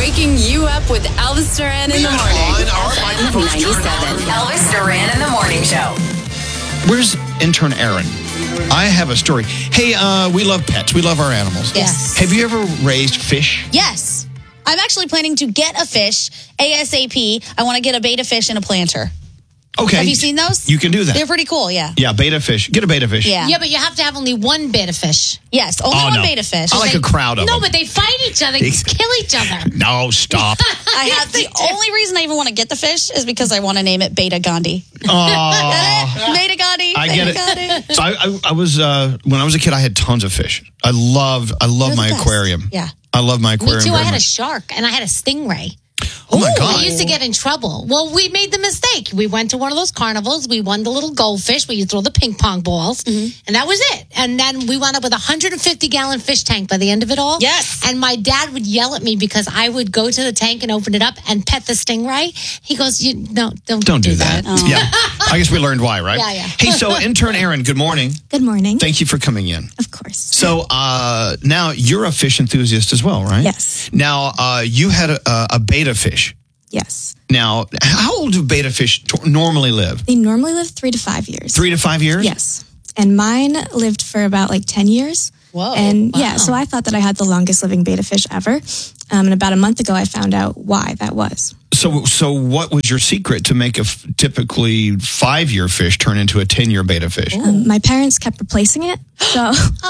Waking you up with Elvis Duran in the morning. FM 97. Elvis Duran in the morning show. Where's intern Aaron? I have a story. Hey, we love pets. We love our animals. Yes. Have you ever raised fish? Yes. I'm actually planning to get a fish ASAP. I want to get a betta fish and a planter. Okay. Have you seen those? You can do that. They're pretty cool, yeah. Yeah, betta fish. Get a betta fish. Yeah. Yeah, but you have to have only one betta fish. Yes, only one betta fish. I like a crowd of them. No, but they fight each other. They kill each other. No, stop. I have the only reason I even want to get the fish is because I want to name it Beta Gandhi. Oh. Beta Gandhi. I get it. Gandhi. So I was when I was a kid, I had tons of fish. I love my best. aquarium. Yeah. I love my aquarium. Me too. I very had a much. shark and I had a stingray. Oh my God. We used to get in trouble. Well, we made the mistake. We went to one of those carnivals. We won the little goldfish where you throw the ping pong balls. And that was it. And then we wound up with a 150-gallon fish tank by the end of it all. Yes. And my dad would yell at me because I would go to the tank and open it up and pet the stingray. He goes, don't do that. Yeah. I guess we learned why, right? Yeah. Hey, so intern Aaron, good morning. Good morning. Thank you for coming in. Of course. So now you're a fish enthusiast as well, right? Yes. Now you had a betta fish. Yes. Now, how old do betta fish normally live? They normally live 3 to 5 years. 3 to 5 years? Yes. And mine lived for about 10 years. Whoa. And yeah, so I thought that I had the longest living betta fish ever. And about a month ago, I found out why that was. So what was your secret to make a typically 5-year fish turn into a 10-year betta fish? My parents kept replacing it. So,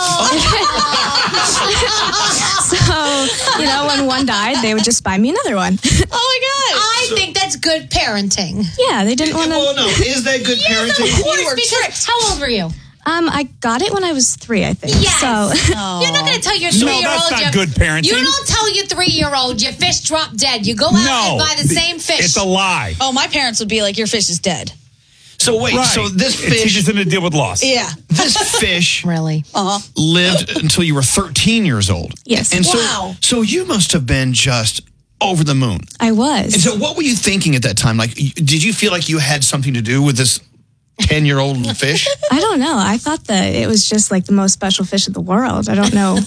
when one died, they would just buy me another one. Oh my God. I think that's good parenting. Yeah, they didn't want to. Well, no, is that good parenting? Of course, You were because tricked. how old were you? I got it when I was 3, I think. Yes. So, You're not going to tell your 3-year-old. that's not good parenting. You don't tell your 3-year-old your fish dropped dead. You go out and buy the same fish. It's a lie. Oh, my parents would be like, your fish is dead. So wait, Right. so this It's fish, just going to deal with loss. Yeah. this fish Really? lived until you were 13 years old. Yes. And Wow. so you must have been just over the moon. I was. And so what were you thinking at that time? Like, did you feel like you had something to do with this 10-year-old fish? I don't know. I thought that it was just the most special fish in the world. I don't know.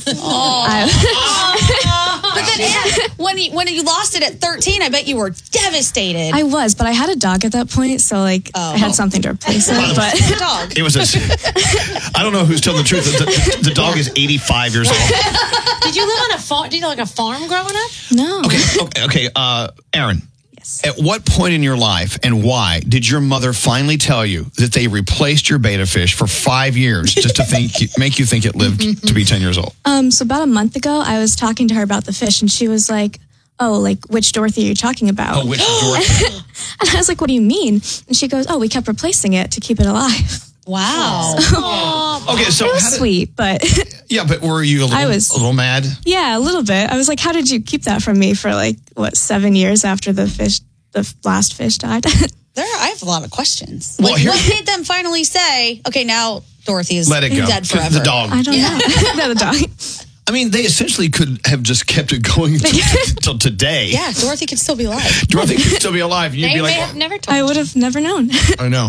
But then when you lost it at 13, I bet you were devastated. I was, but I had a dog at that point, so I had something to replace it. But the dog. It was I don't know who's telling the truth. The dog is 85 years old. Did you live on a farm? Did you like a farm growing up? no. Okay. Aaron. Yes. At what point in your life and why did your mother finally tell you that they replaced your betta fish for 5 years just to make you think it lived to be 10 years old? So about a month ago, I was talking to her about the fish, and she was like, "Oh, which Dorothy are you talking about?" Oh, which Dorothy? And I was like, "What do you mean?" And she goes, "Oh, we kept replacing it to keep it alive." Wow. Okay, so It was sweet, but but were you a little mad? yeah, a little bit. I was like, "How did you keep that from me for 7 years after the last fish died?" I have a lot of questions. Well, here- what made them finally say, okay, now Dorothy is Let it go. dead forever? The dog. I don't know. No, the dog. I mean, they essentially could have just kept it going until today. Yeah, Dorothy could still be alive. Dorothy could still be alive. You'd They be may like, have never told I you. would have never known. I know.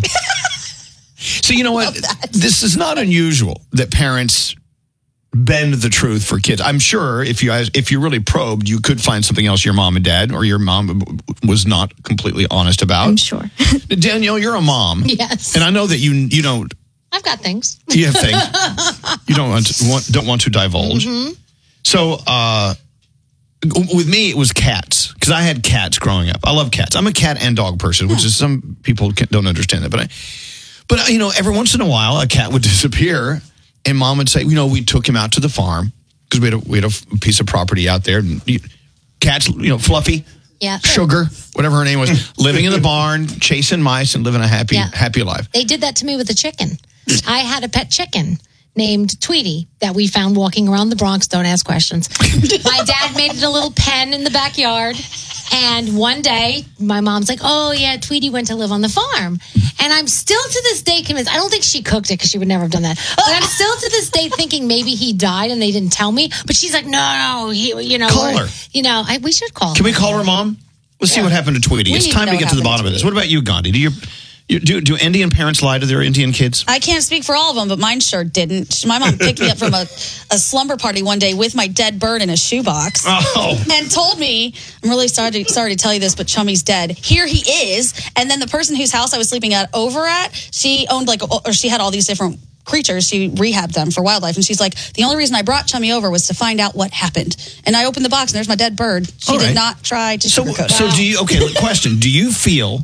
So you know what? This is not unusual that parents bend the truth for kids. I'm sure if you really probed, you could find something else your mom and dad or your mom was not completely honest about. I'm sure. Danielle, you're a mom. Yes. And I know that you don't. I've got things. You have things you don't want to divulge. Mm-hmm. So with me, it was cats because I had cats growing up. I love cats. I'm a cat and dog person, which is some people don't understand that. But every once in a while, a cat would disappear, and mom would say, we took him out to the farm because we had a piece of property out there. And cats, Fluffy, Yeah. Sugar, whatever her name was, living in the barn, chasing mice, and living a happy life. They did that to me with a chicken. I had a pet chicken named Tweety that we found walking around the Bronx. Don't ask questions. My dad made it a little pen in the backyard. And one day, my mom's like, oh, yeah, Tweety went to live on the farm. And I'm still to this day convinced. I don't think she cooked it because she would never have done that. But I'm still to this day thinking maybe he died and they didn't tell me. But she's like, no, Call her. We should call her. Can we call her mom? Let's see what happened to Tweety. It's need time to to know get what to the happened bottom to of this. What about you, Gandhi? Do Indian parents lie to their Indian kids? I can't speak for all of them, but mine sure didn't. My mom picked me up from a slumber party one day with my dead bird in a shoebox and told me, I'm really sorry to tell you this, but Chummy's dead. Here he is. And then the person whose house I was sleeping over at, she owned she had all these different creatures. She rehabbed them for wildlife. And she's like, the only reason I brought Chummy over was to find out what happened. And I opened the box and there's my dead bird. She did not try to sugarcoat it. So do you, question, do you feel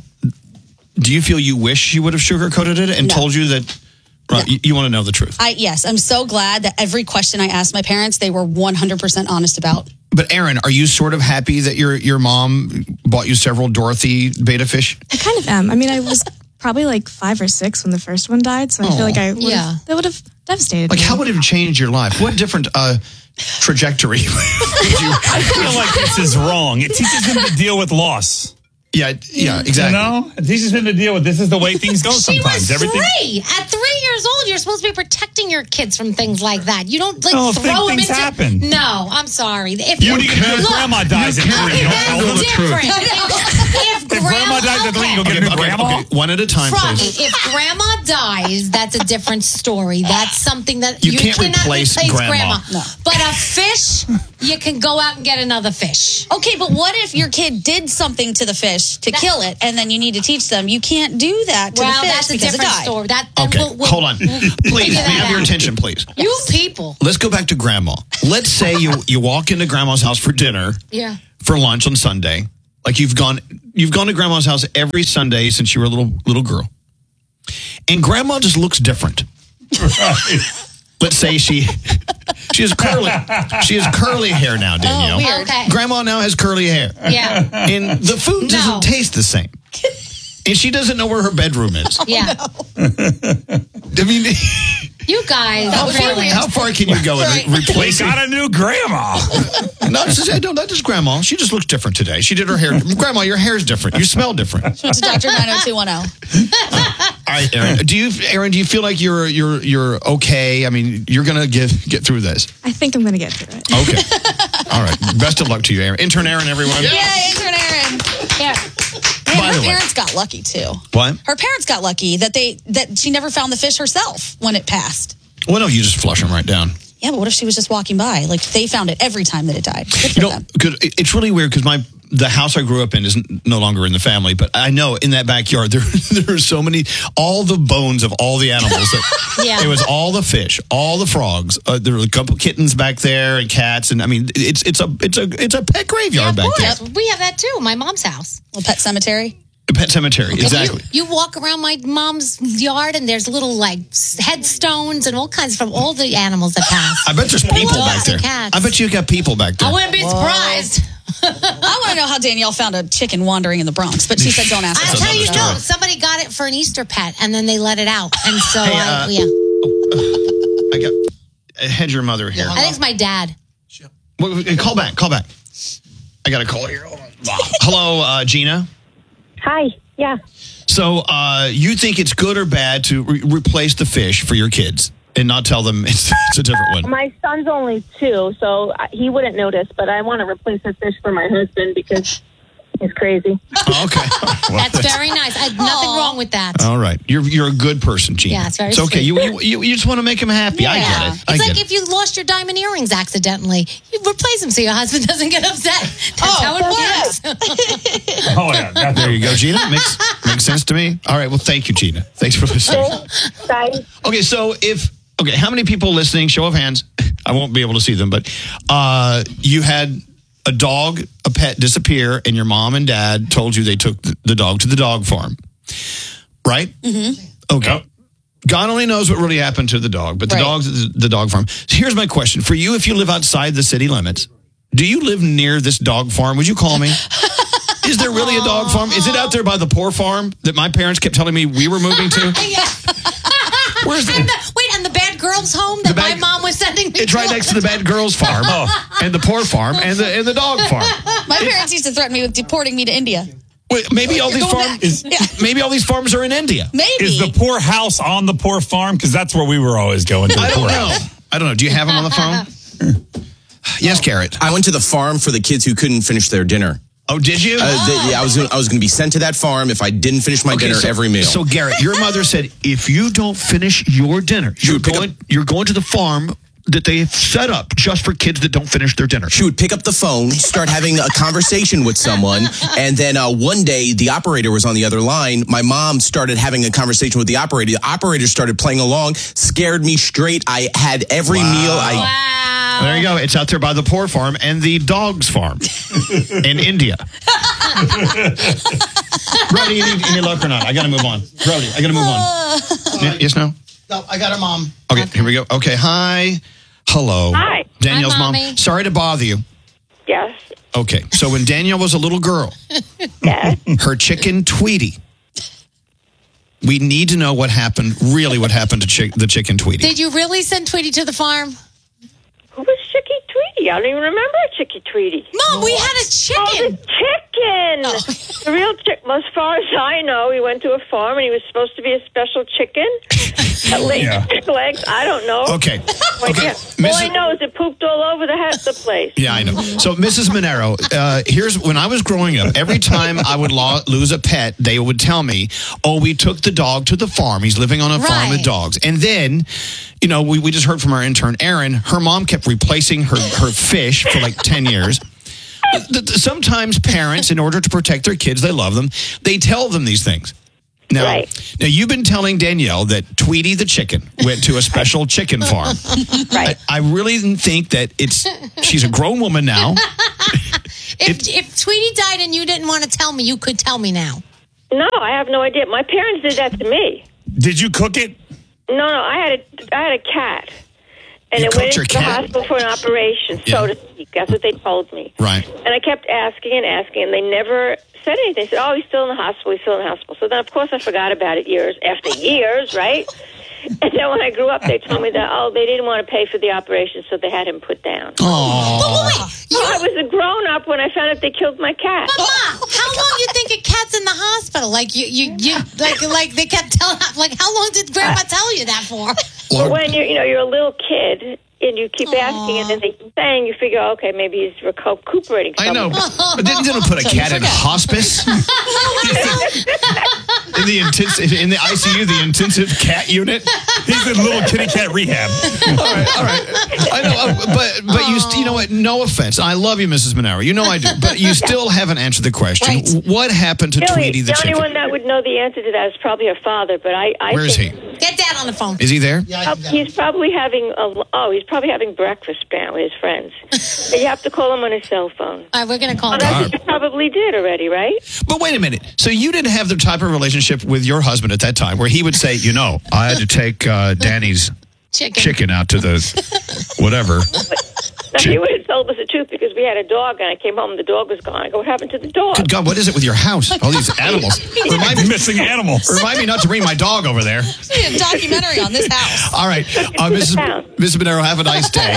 you wish you would have sugarcoated it and told you that, right, you want to know the truth? Yes, I'm so glad that every question I asked my parents, they were 100% honest about. But Erin, are you sort of happy that your mom bought you several Dorothy betta fish? I kind of am. I mean, I was probably like 5 or 6 when the first one died, so I feel like that would have devastated me. How would it have changed your life? What different trajectory would you? I feel like this is wrong. It teaches him to deal with loss. Yeah, exactly. You know, it teaches him to deal with this is the way things go sometimes. She was 3. At 3 years old, you're supposed to be protecting your kids from things like that. You don't throw them things into. happen. No, I'm sorry. If grandma dies at 3, you don't tell them the truth. If grandma dies at 3, you go get a new grandma. Okay, one at a time, please. If grandma dies, that's a different story. That's something that you can't cannot replace grandma. No. But a fish, you can go out and get another fish. Okay, but what if your kid did something to the fish to kill it, and then you need to teach them you can't do that to the fish that's a because different it died? story. Hold on. Please, we have your attention, please. You people. Let's go back to grandma. Let's say you walk into grandma's house for dinner, for lunch on Sunday. Like you've gone to grandma's house every Sunday since you were a little girl. And grandma just looks different. Right. Let's say she has curly hair now, Danielle. Oh, weird. Okay. Grandma now has curly hair. Yeah. And the food doesn't taste the same. And she doesn't know where her bedroom is. Yeah. I mean, you guys. how far can you go and replace We got a new grandma. not just grandma. She just looks different today. She did her hair. Grandma, your hair's different. You smell different. She went to Dr. 90210. All right, Erin. Do you feel like you're okay? I mean, you're gonna get through this. I think I'm going to get through it. Okay. All right. Best of luck to you, Erin. Intern Erin, everyone. Yeah, intern Erin. Yeah. By And the her way. parents got lucky too. What? Her parents got lucky that she never found the fish herself when it passed. Well, no, you just flush them right down. Yeah, but what if she was just walking by? Like they found it every time that it died. Good for them. Cause it's really weird because the house I grew up in is no longer in the family, but I know in that backyard there are so many, all the bones of all the animals. It was all the fish, all the frogs. There were a couple kittens back there and cats, and I mean it's a pet graveyard back there. We have that too. My mom's house. A pet cemetery. A pet cemetery, exactly. You walk around my mom's yard and there's little like headstones and all kinds from all the animals that pass. I bet there's people back there. Cats. I bet you got people back there. I wouldn't be surprised. I want to know how Danielle found a chicken wandering in the Bronx, but she said don't ask. I'll her. tell you, story. no. Somebody got it for an Easter pet and then they let it out, and so I had your mother here. I think it's my dad. Call back. I got a call here. Hold on. Hello, Gina. Hi. Yeah. So you think it's good or bad to replace the fish for your kids and not tell them it's a different one? My son's only 2, so he wouldn't notice, but I want to replace the fish for my husband because he's crazy. Oh, okay. Well, That's very nice. Nothing wrong with that. all right. You're a good person, Gina. Yeah, it's very okay. sweet. You just want to make him happy. I get it. It's like if you lost your diamond earrings accidentally, you replace them so your husband doesn't get upset. That's how it works. Oh, yeah. There you go, Gina. Makes sense to me. All right. Well, thank you, Gina. Thanks for listening. Bye. Okay, so how many people listening, show of hands, I won't be able to see them, but you had a pet disappear, and your mom and dad told you they took the dog to the dog farm, right? Mm-hmm. Okay. Yep. God only knows what really happened to the dog, but the dog's at the dog farm. So here's my question. For you, if you live outside the city limits, do you live near this dog farm? Would you call me? Is there really a dog farm? Is it out there by the poor farm that my parents kept telling me we were moving to? Where's and the bad girls home that my mom was sending me It's right next to the bad girls farm and the poor farm and the dog farm. My parents used to threaten me with deporting me to India. Wait, maybe all these farms are in India. Maybe. Is the poor house on the poor farm? Because that's where we were always going to. I don't know. Do you have them on the phone? Yes, Garrett. I went to the farm for the kids who couldn't finish their dinner. Oh, did you? I was going to be sent to that farm if I didn't finish my dinner every meal. So, Garrett, your mother said, if you don't finish your dinner, you're going to the farm that they have set up just for kids that don't finish their dinner. She would pick up the phone, start having a conversation with someone, and then one day the operator was on the other line. My mom started having a conversation with the operator. The operator started playing along, scared me straight. I had every meal. There you go. It's out there by the Poor Farm and the Dogs Farm in India. Brody, any luck or not? I got to move on. Brody, I got to move on. Yes, no? No, I got a mom. Okay, here we go. Okay, hi. Hello. Hi. Danielle's Hi, mom. Mommy. Sorry to bother you. Yes. Okay, so when Danielle was a little girl, Yes. her chicken Tweety. We need to know what happened to the chicken Tweety. Did you really send Tweety to the farm? Who was Chicky Tweety? I don't even remember Chicky Tweety. Mom, we had a chicken. Oh, the chicken. The real chicken. Well, as far as I know, he went to a farm and he was supposed to be a special chicken. That laid eggs. I don't know. Okay. All I know is it pooped all over the place. Yeah, I know. So, Mrs. Monero, here's when I was growing up, every time I would lose a pet, they would tell me, oh, we took the dog to the farm. He's living on a farm with dogs. And then, you know, we just heard from our intern, Erin, her mom kept replacing her fish for like 10 years. Sometimes parents, in order to protect their kids, they love them, they tell them these things. Now, you've been telling Danielle that Tweety the chicken went to a special chicken farm. Right. I really think that she's a grown woman now. If Tweety died and you didn't want to tell me, you could tell me now. No, I have no idea. My parents did that to me. Did you cook it? No, I had a cat. And You it cooked went your into the cat? hospital for an operation, so to speak. That's what they told me. Right. And I kept asking, and they never said anything. They said, oh, he's still in the hospital. So then, of course, I forgot about it years after years, right? And then when I grew up, they told me that, they didn't want to pay for the operation, so they had him put down. Oh. I was a grown-up when I found out they killed my cat. But Mom, how long you think a cat's in the hospital? Like you like they kept telling, like, how long did Grandma tell you that for? Well, when you're a little kid and you keep asking and then they keep saying, you figure, okay, maybe he's recuperating. I know. But didn't they put a cat in hospice? in the ICU, the intensive cat unit? He's in little kitty cat rehab. All right. I know, but you know what? No offense. I love you, Mrs. Monero. You know I do. But you still haven't answered the question. Right. What happened to Tweety the chicken? The only one that would know the answer to that is probably her father. But Where is he? Get Dad on the phone. Is he there? Yeah, he's probably having breakfast now with his friends. But you have to call him on his cell phone. All right, we're going to call him. You probably did already, right? But wait a minute. So you didn't have the type of relationship with your husband at that time where he would say, I had to take Danny's chicken out to the whatever. No, he would have told us the truth because we had a dog and I came home and the dog was gone. I go, what happened to the dog? Good God, what is it with your house? All these animals. Missing animals. Remind me not to bring my dog over there. A documentary on this house. All right. Mrs. Monero, have a nice day.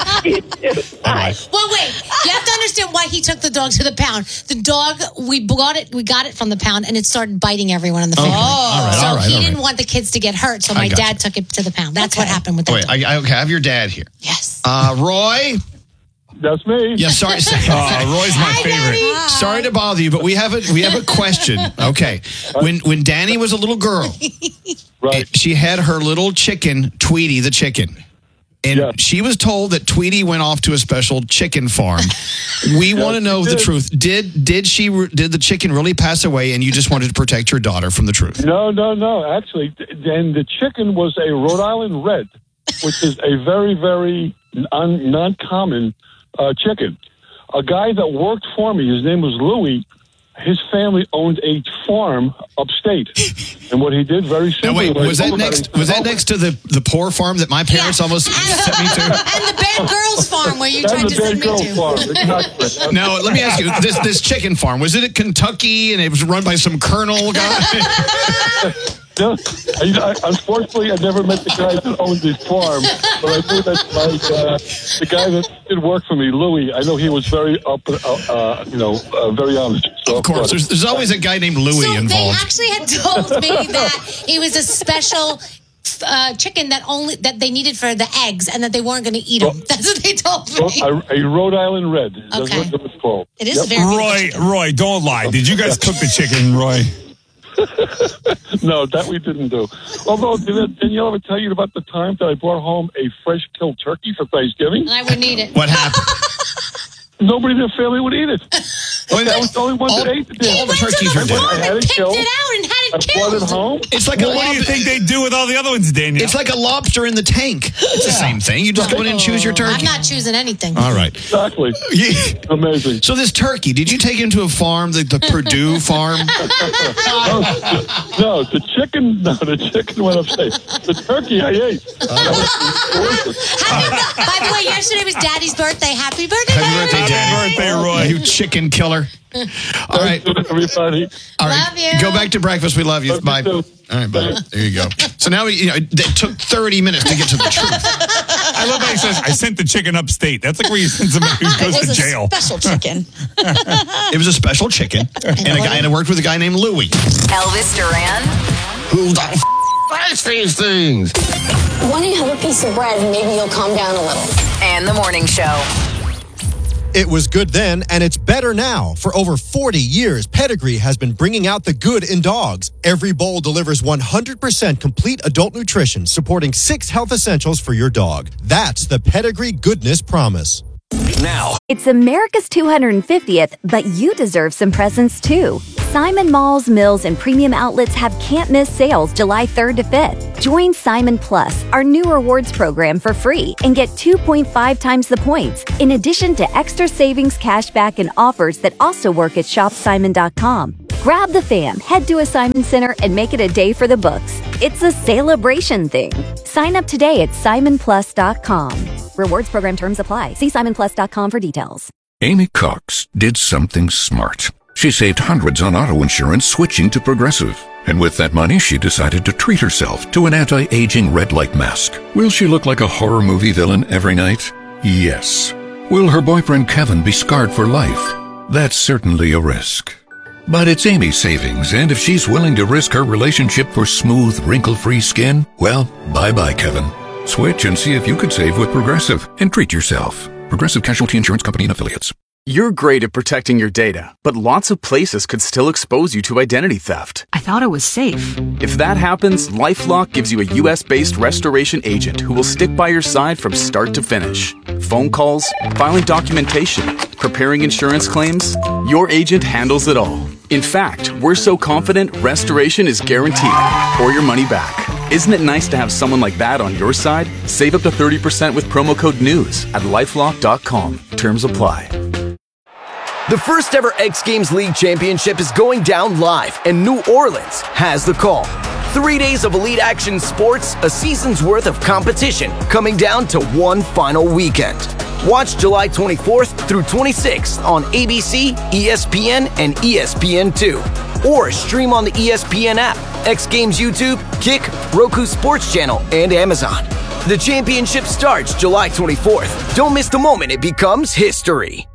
Bye. Well, wait. You have to understand why he took the dog to the pound. The dog, we got it from the pound, and it started biting everyone in the family. All right. He didn't want the kids to get hurt, so my dad took it to the pound. That's what happened with that. Wait, I have your dad here. Yes. Roy? That's me. Yeah, sorry. Roy's my favorite. Daddy. Sorry to bother you, but we have a question. Okay. When Danny was a little girl, she had her little chicken, Tweety the chicken. And she was told that Tweety went off to a special chicken farm. We want to know the truth. Did the chicken really pass away and you just wanted to protect your daughter from the truth? No. Actually, and the chicken was a Rhode Island Red, which is a very, very non-common chicken. A guy that worked for me, his name was Louis, his family owned a farm upstate. And what he did very simply was that next to the poor farm that my parents almost sent me to? And the Bad Girls farm where you tried to send me to. Now, let me ask you, this chicken farm, was it at Kentucky and it was run by some colonel guy? No, unfortunately, I never met the guy that owned this farm, but I knew that the guy that did work for me, Louis. I know he was very very honest. So of course, there's always a guy named Louis involved. They actually had told me that it was a special chicken that they needed for the eggs and that they weren't going to eat them. That's what they told me. A Rhode Island Red. That's Okay. what it's called. It is a very beautiful chicken. Roy, don't lie. Did you guys cook the chicken, Roy? No, that we didn't do. Although, did Danielle ever tell you about the time that I brought home a fresh killed turkey for Thanksgiving? I wouldn't eat it. What happened? Nobody in the family would eat it. I was the only one that ate it. All the turkeys are dead. I had it Picked killed. it out and had I it brought it killed. home. It's like What do you think they do with all the other ones, Danielle? It's like a lobster in the tank. It's the same thing. You just go in and choose your turkey. I'm not choosing anything. All right. Exactly. Yeah. Amazing. So this turkey, did you take him to a farm, the Purdue farm? No, the chicken went upstate. The turkey I ate. By the way, yesterday was Daddy's birthday. Happy birthday, Happy birthday, Daddy. Daddy. birthday, Roy. You chicken killer. All right. Everybody. All right. Love you. Go back to breakfast. We love you. Love you Bye. too. All right, bye. There you go. So now it took 30 minutes to get to the truth. I love how he says, I sent the chicken upstate. That's like where you send somebody who It goes was to a jail. special chicken. It was a special chicken, and I worked with a guy named Louie. Elvis Duran Who the likes these things? One have a piece of bread and maybe you'll calm down a little. and the Morning Show. It was good then, and it's better now. For over 40 years, Pedigree has been bringing out the good in dogs. Every bowl delivers 100% complete adult nutrition, supporting 6 health essentials for your dog. That's the Pedigree Goodness Promise. Now, it's America's 250th, but you deserve some presents too. Simon Malls, Mills, and premium outlets have can't-miss sales July 3rd to 5th. Join Simon Plus, our new rewards program, for free and get 2.5 times the points, in addition to extra savings, cashback, and offers that also work at shopsimon.com. Grab the fam, head to a Simon Center, and make it a day for the books. It's a celebration thing. Sign up today at simonplus.com. Rewards program terms apply. See simonplus.com for details. Amy Cox did something smart. She saved hundreds on auto insurance switching to Progressive. And with that money, she decided to treat herself to an anti-aging red light mask. Will she look like a horror movie villain every night? Yes. Will her boyfriend Kevin be scarred for life? That's certainly a risk. But it's Amy's savings, and if she's willing to risk her relationship for smooth, wrinkle-free skin, well, bye-bye, Kevin. Switch and see if you could save with Progressive and treat yourself. Progressive Casualty Insurance Company and Affiliates. You're great at protecting your data, but lots of places could still expose you to identity theft. I thought it was safe. If that happens, LifeLock gives you a U.S.-based restoration agent who will stick by your side from start to finish. Phone calls, filing documentation, preparing insurance claims, your agent handles it all. In fact, we're so confident restoration is guaranteed or your money back. Isn't it nice to have someone like that on your side? Save up to 30% with promo code NEWS at LifeLock.com. Terms apply. The first ever X Games League Championship is going down live, and New Orleans has the call. 3 days of elite action sports, a season's worth of competition, coming down to one final weekend. Watch July 24th through 26th on ABC, ESPN, and ESPN2. Or stream on the ESPN app, X Games YouTube, Kick, Roku Sports Channel, and Amazon. The championship starts July 24th. Don't miss the moment it becomes history.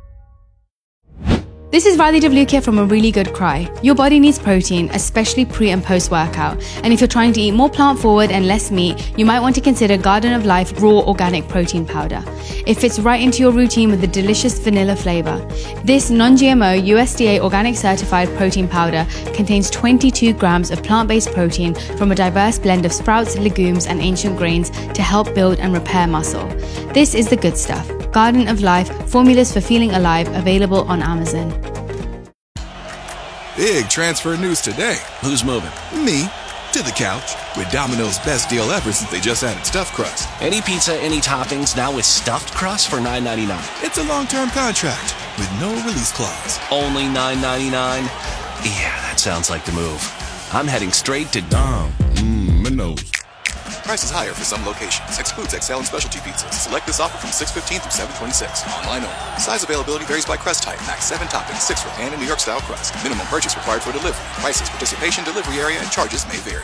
This is Riley DeVlucchia from A Really Good Cry. Your body needs protein, especially pre and post workout. And if you're trying to eat more plant forward and less meat, you might want to consider Garden of Life Raw Organic Protein Powder. It fits right into your routine with a delicious vanilla flavor. This non-GMO USDA organic certified protein powder contains 22 grams of plant-based protein from a diverse blend of sprouts, legumes, and ancient grains to help build and repair muscle. This is the good stuff. Garden of Life, formulas for feeling alive, available on Amazon. Big transfer news today. Who's moving? Me. To the couch. With Domino's best deal ever since they just added stuffed crust. Any pizza, any toppings, now with stuffed crust for $9.99. It's a long-term contract with no release clause. Only $9.99? Yeah, that sounds like the move. I'm heading straight to Domino's. Price is higher for some locations. Excludes XL and specialty pizzas. Select this offer from 6/15 through 7/26. Online only. Size availability varies by crust type. Max 7 toppings, 6 for pan and New York style crust. Minimum purchase required for delivery. Prices, participation, delivery area, and charges may vary.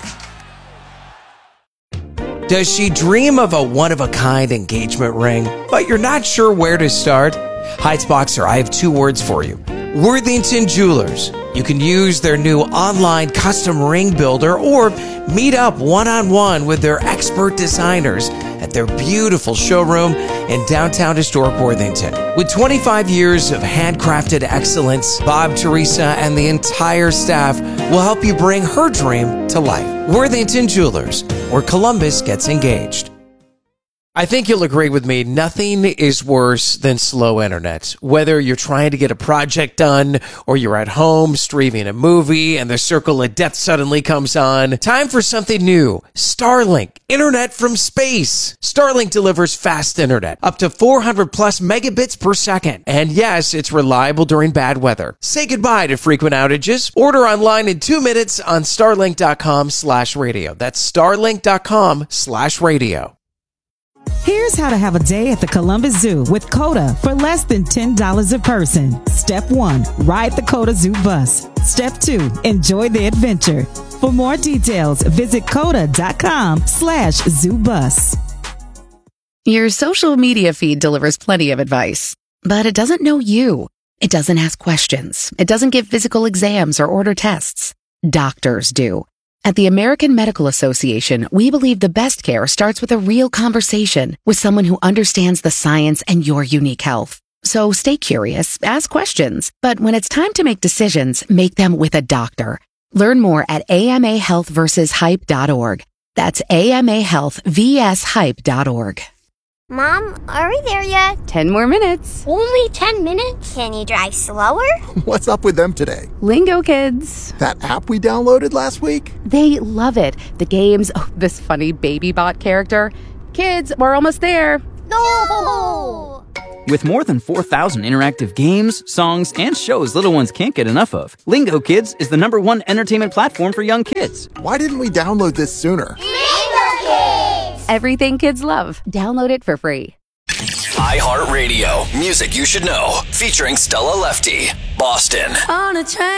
Does she dream of a one-of-a-kind engagement ring, but you're not sure where to start? Heights Boxer, I have 2 words for you. Worthington Jewelers. You can use their new online custom ring builder or meet up one-on-one with their expert designers at their beautiful showroom in downtown historic Worthington. With 25 years of handcrafted excellence, Bob, Teresa, and the entire staff will help you bring her dream to life. Worthington Jewelers, where Columbus gets engaged. I think you'll agree with me, nothing is worse than slow internet. Whether you're trying to get a project done or you're at home streaming a movie and the circle of death suddenly comes on, time for something new. Starlink, internet from space. Starlink delivers fast internet, up to 400 plus megabits per second. And yes, it's reliable during bad weather. Say goodbye to frequent outages. Order online in 2 minutes on starlink.com/radio. That's starlink.com/radio. Here's how to have a day at the Columbus Zoo with COTA for less than $10 a person. Step 1, ride the COTA Zoo bus. Step 2, enjoy the adventure. For more details, visit COTA.com/ZooBus. Your social media feed delivers plenty of advice, but it doesn't know you. It doesn't ask questions. It doesn't give physical exams or order tests. Doctors do. At the American Medical Association, we believe the best care starts with a real conversation with someone who understands the science and your unique health. So stay curious, ask questions, but when it's time to make decisions, make them with a doctor. Learn more at amahealthversushype.org. That's amahealthvshype.org. Mom, are we there yet? 10 more minutes. Only 10 minutes? Can you drive slower? What's up with them today? Lingo Kids. That app we downloaded last week? They love it. The games, this funny baby bot character. Kids, we're almost there. No! With more than 4,000 interactive games, songs, and shows little ones can't get enough of, Lingo Kids is the #1 entertainment platform for young kids. Why didn't we download this sooner? Lingo Kids! Everything kids love. Download it for free. iHeartRadio, music you should know, featuring Stella Lefty, Boston. On a train.